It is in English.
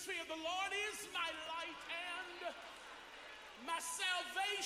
atmosphere. The Lord is my light and my salvation.